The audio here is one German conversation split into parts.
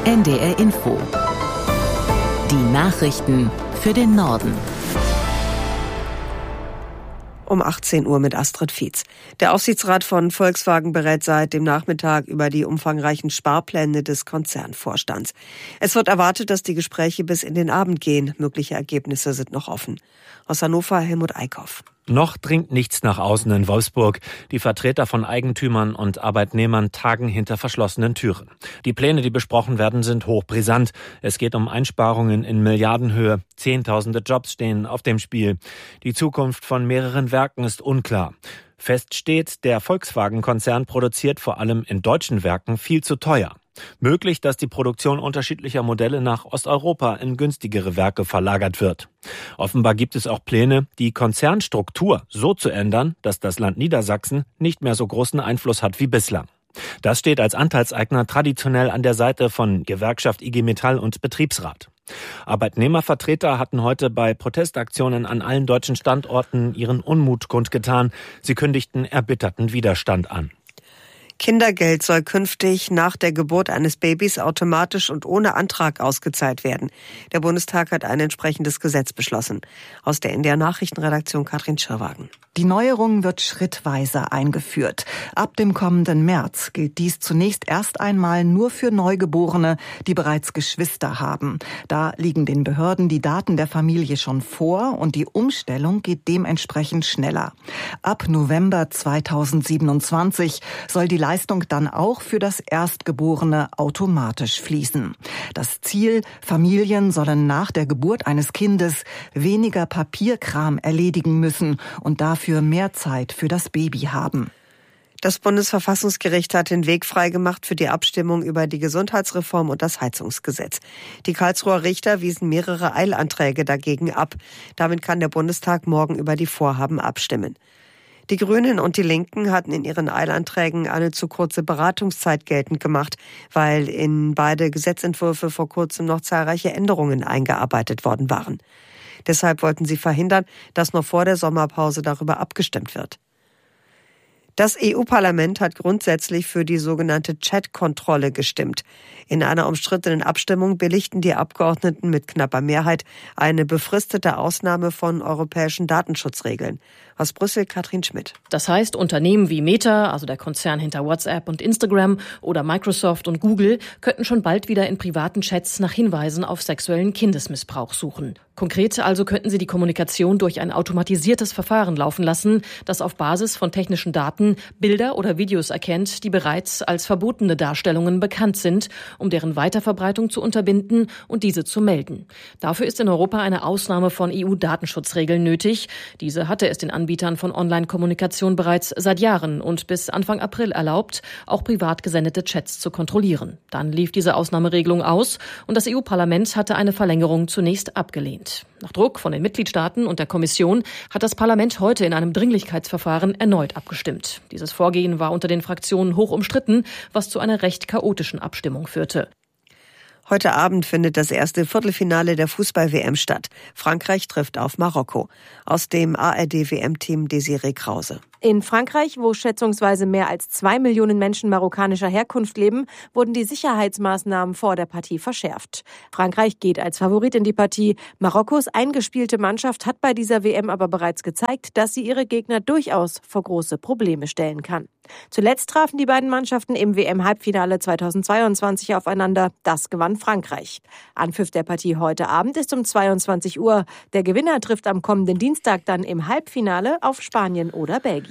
NDR Info. Die Nachrichten für den Norden. Um 18 Uhr mit Astrid Fietz. Der Aufsichtsrat von Volkswagen berät seit dem Nachmittag über die umfangreichen Sparpläne des Konzernvorstands. Es wird erwartet, dass die Gespräche bis in den Abend gehen. Mögliche Ergebnisse sind noch offen. Aus Hannover Helmut Eickhoff. Noch dringt nichts nach außen in Wolfsburg. Die Vertreter von Eigentümern und Arbeitnehmern tagen hinter verschlossenen Türen. Die Pläne, die besprochen werden, sind hochbrisant. Es geht um Einsparungen in Milliardenhöhe. Zehntausende Jobs stehen auf dem Spiel. Die Zukunft von mehreren Werken ist unklar. Fest steht, der Volkswagen-Konzern produziert vor allem in deutschen Werken viel zu teuer. Möglich, dass die Produktion unterschiedlicher Modelle nach Osteuropa in günstigere Werke verlagert wird. Offenbar gibt es auch Pläne, die Konzernstruktur so zu ändern, dass das Land Niedersachsen nicht mehr so großen Einfluss hat wie bislang. Das steht als Anteilseigner traditionell an der Seite von Gewerkschaft IG Metall und Betriebsrat. Arbeitnehmervertreter hatten heute bei Protestaktionen an allen deutschen Standorten ihren Unmut kundgetan. Sie kündigten erbitterten Widerstand an. Kindergeld soll künftig nach der Geburt eines Babys automatisch und ohne Antrag ausgezahlt werden. Der Bundestag hat ein entsprechendes Gesetz beschlossen. Aus der NDR Nachrichtenredaktion Katrin Schirwagen. Die Neuerung wird schrittweise eingeführt. Ab dem kommenden März gilt dies zunächst erst einmal nur für Neugeborene, die bereits Geschwister haben. Da liegen den Behörden die Daten der Familie schon vor und die Umstellung geht dementsprechend schneller. Ab November 2027 soll die Leistung dann auch für das Erstgeborene automatisch fließen. Das Ziel: Familien sollen nach der Geburt eines Kindes weniger Papierkram erledigen müssen und dafür mehr Zeit für das Baby haben. Das Bundesverfassungsgericht hat den Weg freigemacht für die Abstimmung über die Gesundheitsreform und das Heizungsgesetz. Die Karlsruher Richter wiesen mehrere Eilanträge dagegen ab. Damit kann der Bundestag morgen über die Vorhaben abstimmen. Die Grünen und die Linken hatten in ihren Eilanträgen eine zu kurze Beratungszeit geltend gemacht, weil in beide Gesetzentwürfe vor kurzem noch zahlreiche Änderungen eingearbeitet worden waren. Deshalb wollten sie verhindern, dass noch vor der Sommerpause darüber abgestimmt wird. Das EU-Parlament hat grundsätzlich für die sogenannte Chat-Kontrolle gestimmt. In einer umstrittenen Abstimmung billigten die Abgeordneten mit knapper Mehrheit eine befristete Ausnahme von europäischen Datenschutzregeln. Aus Brüssel Katrin Schmidt. Das heißt, Unternehmen wie Meta, also der Konzern hinter WhatsApp und Instagram, oder Microsoft und Google könnten schon bald wieder in privaten Chats nach Hinweisen auf sexuellen Kindesmissbrauch suchen. Konkret also könnten sie die Kommunikation durch ein automatisiertes Verfahren laufen lassen, das auf Basis von technischen Daten Bilder oder Videos erkennt, die bereits als verbotene Darstellungen bekannt sind, um deren Weiterverbreitung zu unterbinden und diese zu melden. Dafür ist in Europa eine Ausnahme von EU-Datenschutzregeln nötig. Diese hatte es den Anbietern von Online-Kommunikation bereits seit Jahren und bis Anfang April erlaubt, auch privat gesendete Chats zu kontrollieren. Dann lief diese Ausnahmeregelung aus und das EU-Parlament hatte eine Verlängerung zunächst abgelehnt. Nach Druck von den Mitgliedstaaten und der Kommission hat das Parlament heute in einem Dringlichkeitsverfahren erneut abgestimmt. Dieses Vorgehen war unter den Fraktionen hoch umstritten, was zu einer recht chaotischen Abstimmung führte. Heute Abend findet das erste Viertelfinale der Fußball-WM statt. Frankreich trifft auf Marokko. Aus dem ARD-WM-Team Desiree Krause. In Frankreich, wo schätzungsweise mehr als 2 Millionen Menschen marokkanischer Herkunft leben, wurden die Sicherheitsmaßnahmen vor der Partie verschärft. Frankreich geht als Favorit in die Partie. Marokkos eingespielte Mannschaft hat bei dieser WM aber bereits gezeigt, dass sie ihre Gegner durchaus vor große Probleme stellen kann. Zuletzt trafen die beiden Mannschaften im WM-Halbfinale 2022 aufeinander. Das gewann Frankreich. Anpfiff der Partie heute Abend ist um 22 Uhr. Der Gewinner trifft am kommenden Dienstag dann im Halbfinale auf Spanien oder Belgien.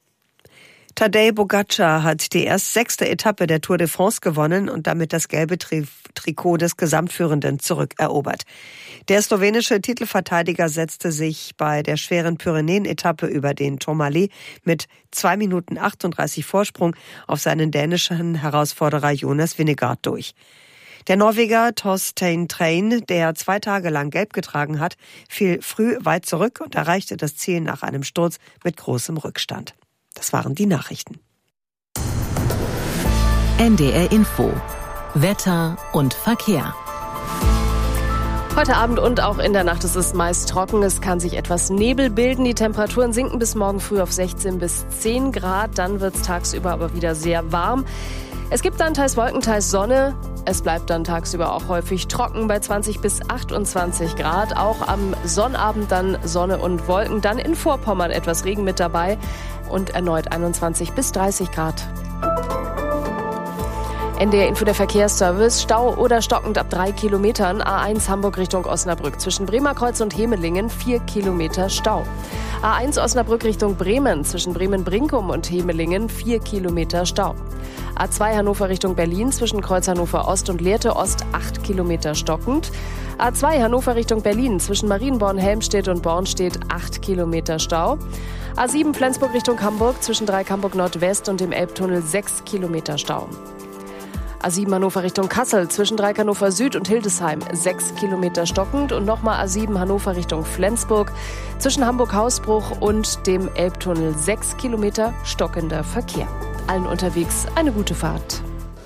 Tadej Pogačar hat die erst 6. Etappe der Tour de France gewonnen und damit das gelbe Trikot des Gesamtführenden zurückerobert. Der slowenische Titelverteidiger setzte sich bei der schweren Pyrenäen-Etappe über den Tourmalet mit 2 Minuten 38 Vorsprung auf seinen dänischen Herausforderer Jonas Vingegaard durch. Der Norweger Torstein Train, der 2 Tage lang gelb getragen hat, fiel früh weit zurück und erreichte das Ziel nach einem Sturz mit großem Rückstand. Das waren die Nachrichten. NDR Info. Wetter und Verkehr. Heute Abend und auch in der Nacht ist es meist trocken. Es kann sich etwas Nebel bilden. Die Temperaturen sinken bis morgen früh auf 16 bis 10 Grad. Dann wird es tagsüber aber wieder sehr warm. Es gibt dann teils Wolken, teils Sonne. Es bleibt dann tagsüber auch häufig trocken bei 20 bis 28 Grad. Auch am Sonnabend dann Sonne und Wolken. Dann in Vorpommern etwas Regen mit dabei und erneut 21 bis 30 Grad. NDR Info der Verkehrsservice. Stau oder stockend ab 3 Kilometern. A1 Hamburg Richtung Osnabrück. Zwischen Bremerkreuz und Hemelingen 4 Kilometer Stau. A1 Osnabrück Richtung Bremen. Zwischen Bremen-Brinkum und Hemelingen 4 Kilometer Stau. A2 Hannover Richtung Berlin. Zwischen Kreuz Hannover Ost und Lehrte Ost 8 Kilometer stockend. A2 Hannover Richtung Berlin. Zwischen Marienborn-Helmstedt und Bornstedt 8 Kilometer Stau. A7 Flensburg Richtung Hamburg. Zwischen Dreieck-Hamburg Nordwest und dem Elbtunnel 6 Kilometer Stau. A7 Hannover Richtung Kassel, zwischen Dreieck Hannover Süd und Hildesheim 6 Kilometer stockend und nochmal A7 Hannover Richtung Flensburg, zwischen Hamburg-Hausbruch und dem Elbtunnel 6 Kilometer stockender Verkehr. Allen unterwegs eine gute Fahrt.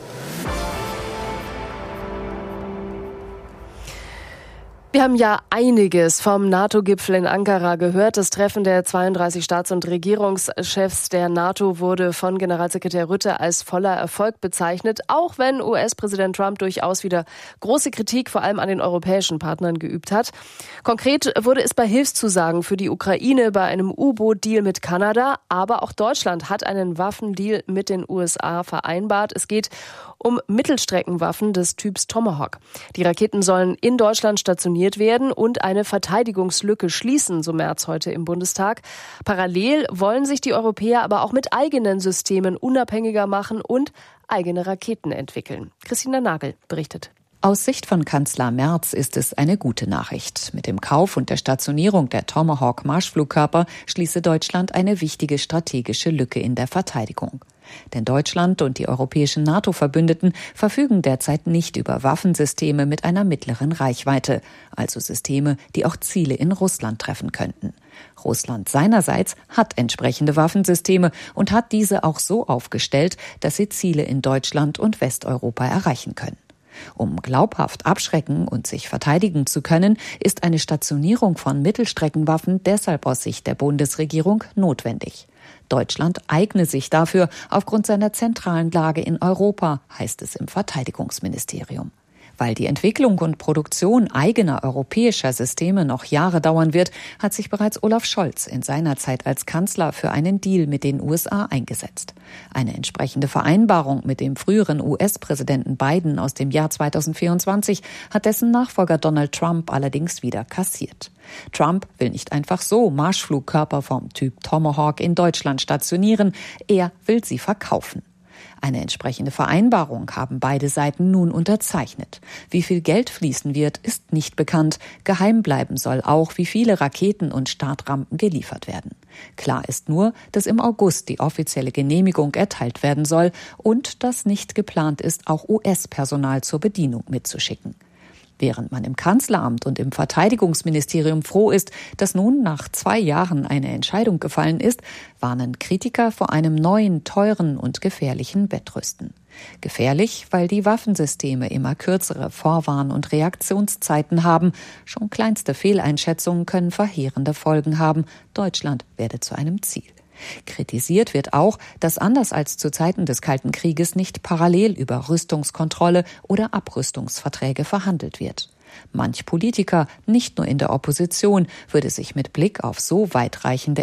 Wir haben ja einiges vom NATO-Gipfel in Ankara gehört. Das Treffen der 32 Staats- und Regierungschefs der NATO wurde von Generalsekretär Rutte als voller Erfolg bezeichnet, auch wenn US-Präsident Trump durchaus wieder große Kritik vor allem an den europäischen Partnern geübt hat. Konkret wurde es bei Hilfszusagen für die Ukraine, bei einem U-Boot-Deal mit Kanada, aber auch Deutschland hat einen Waffendeal mit den USA vereinbart. Es geht um Mittelstreckenwaffen des Typs Tomahawk. Die Raketen sollen in Deutschland stationiert werden und eine Verteidigungslücke schließen, so Merz heute im Bundestag. Parallel wollen sich die Europäer aber auch mit eigenen Systemen unabhängiger machen und eigene Raketen entwickeln. Christina Nagel berichtet. Aus Sicht von Kanzler Merz ist es eine gute Nachricht. Mit dem Kauf und der Stationierung der Tomahawk-Marschflugkörper schließe Deutschland eine wichtige strategische Lücke in der Verteidigung. Denn Deutschland und die europäischen NATO-Verbündeten verfügen derzeit nicht über Waffensysteme mit einer mittleren Reichweite, also Systeme, die auch Ziele in Russland treffen könnten. Russland seinerseits hat entsprechende Waffensysteme und hat diese auch so aufgestellt, dass sie Ziele in Deutschland und Westeuropa erreichen können. Um glaubhaft abschrecken und sich verteidigen zu können, ist eine Stationierung von Mittelstreckenwaffen deshalb aus Sicht der Bundesregierung notwendig. Deutschland eigne sich dafür aufgrund seiner zentralen Lage in Europa, heißt es im Verteidigungsministerium. Weil die Entwicklung und Produktion eigener europäischer Systeme noch Jahre dauern wird, hat sich bereits Olaf Scholz in seiner Zeit als Kanzler für einen Deal mit den USA eingesetzt. Eine entsprechende Vereinbarung mit dem früheren US-Präsidenten Biden aus dem Jahr 2024 hat dessen Nachfolger Donald Trump allerdings wieder kassiert. Trump will nicht einfach so Marschflugkörper vom Typ Tomahawk in Deutschland stationieren, er will sie verkaufen. Eine entsprechende Vereinbarung haben beide Seiten nun unterzeichnet. Wie viel Geld fließen wird, ist nicht bekannt. Geheim bleiben soll auch, wie viele Raketen und Startrampen geliefert werden. Klar ist nur, dass im August die offizielle Genehmigung erteilt werden soll und dass nicht geplant ist, auch US-Personal zur Bedienung mitzuschicken. Während man im Kanzleramt und im Verteidigungsministerium froh ist, dass nun nach 2 Jahren eine Entscheidung gefallen ist, warnen Kritiker vor einem neuen, teuren und gefährlichen Wettrüsten. Gefährlich, weil die Waffensysteme immer kürzere Vorwarn- und Reaktionszeiten haben. Schon kleinste Fehleinschätzungen können verheerende Folgen haben. Deutschland werde zu einem Ziel. Kritisiert wird auch, dass anders als zu Zeiten des Kalten Krieges nicht parallel über Rüstungskontrolle oder Abrüstungsverträge verhandelt wird. Manch Politiker, nicht nur in der Opposition, würde sich mit Blick auf so weitreichende